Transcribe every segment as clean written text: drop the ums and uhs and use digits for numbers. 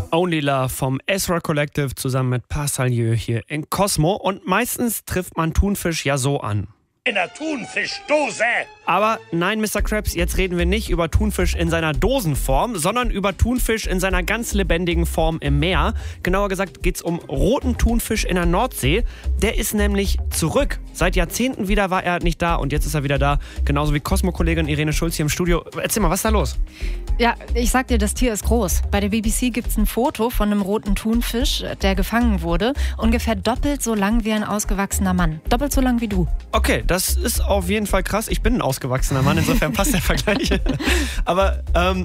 Only Love vom Ezra Collective zusammen mit Passalieu hier in Cosmo. Und meistens trifft man Thunfisch ja so an. In der Thunfischdose. Aber nein, Mr. Krabs, jetzt reden wir nicht über Thunfisch in seiner Dosenform, sondern über Thunfisch in seiner ganz lebendigen Form im Meer. Genauer gesagt geht es um roten Thunfisch in der Nordsee. Der ist nämlich zurück. Seit Jahrzehnten wieder war er nicht da und jetzt ist er wieder da. Genauso wie Cosmo-Kollegin Irene Schulz hier im Studio. Erzähl mal, was ist da los? Ja, ich sag dir, das Tier ist groß. Bei der BBC gibt es ein Foto von einem roten Thunfisch, der gefangen wurde. Ungefähr doppelt so lang wie ein ausgewachsener Mann. Doppelt so lang wie du. Okay, das ist auf jeden Fall krass. Ich bin ein ausgewachsener Mann, insofern passt der Vergleich. Aber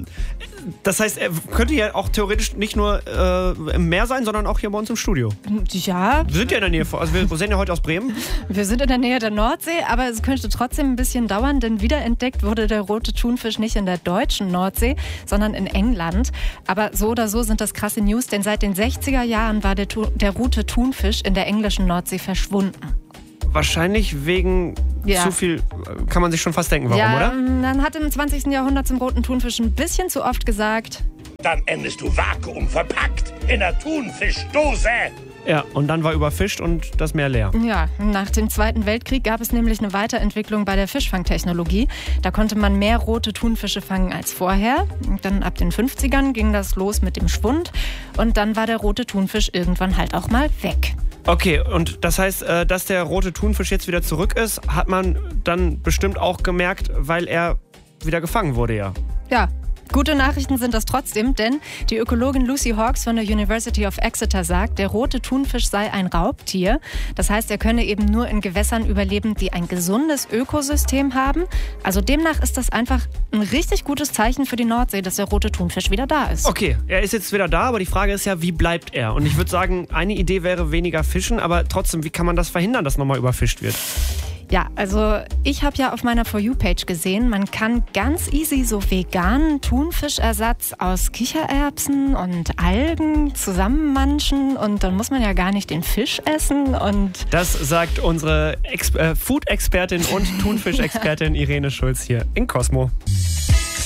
das heißt, er könnte ja auch theoretisch nicht nur im Meer sein, sondern auch hier bei uns im Studio. Ja. Wir sind ja in der Nähe, also wir sind ja heute aus Bremen. Wir sind in der Nähe der Nordsee, aber es könnte trotzdem ein bisschen dauern, denn wiederentdeckt wurde der rote Thunfisch nicht in der deutschen Nordsee, sondern in England. Aber so oder so sind das krasse News, denn seit den 60er Jahren war der rote Thunfisch in der englischen Nordsee verschwunden. Wahrscheinlich wegen zu viel, kann man sich schon fast denken, warum, oder? Man hat im 20. Jahrhundert zum roten Thunfisch ein bisschen zu oft gesagt. Dann endest du vakuumverpackt in der Thunfischdose. Ja, und dann war überfischt und das Meer leer. Ja, nach dem Zweiten Weltkrieg gab es nämlich eine Weiterentwicklung bei der Fischfangtechnologie. Da konnte man mehr rote Thunfische fangen als vorher. Und dann ab den 50ern ging das los mit dem Schwund. Und dann war der rote Thunfisch irgendwann halt auch mal weg. Okay, und das heißt, dass der rote Thunfisch jetzt wieder zurück ist, hat man dann bestimmt auch gemerkt, weil er wieder gefangen wurde, ja. Ja. Gute Nachrichten sind das trotzdem, denn die Ökologin Lucy Hawkes von der University of Exeter sagt, der rote Thunfisch sei ein Raubtier. Das heißt, er könne eben nur in Gewässern überleben, die ein gesundes Ökosystem haben. Also demnach ist das einfach ein richtig gutes Zeichen für die Nordsee, dass der rote Thunfisch wieder da ist. Okay, er ist jetzt wieder da, aber die Frage ist ja, wie bleibt er? Und ich würde sagen, eine Idee wäre weniger fischen, aber trotzdem, wie kann man das verhindern, dass nochmal überfischt wird? Ja, also ich habe ja auf meiner For You-Page gesehen, man kann ganz easy so veganen Thunfischersatz aus Kichererbsen und Algen zusammenmanschen und dann muss man ja gar nicht den Fisch essen. Und das sagt unsere Food-Expertin und Thunfischexpertin Irene Schulz hier in Cosmo.